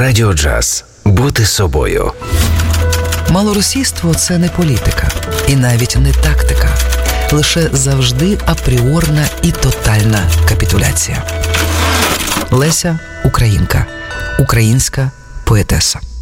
Радіо Джаз. Бути собою. Малоросійство – це не політика. І навіть не тактика. Лише завжди апріорна і тотальна капітуляція. Леся – українка. Українська поетеса.